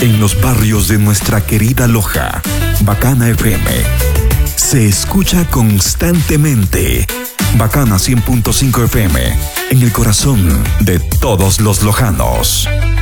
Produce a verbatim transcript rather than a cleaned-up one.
en los barrios de nuestra querida Loja. Bacana F M se escucha constantemente. Bacana cien punto cinco F M, en el corazón de todos los lojanos.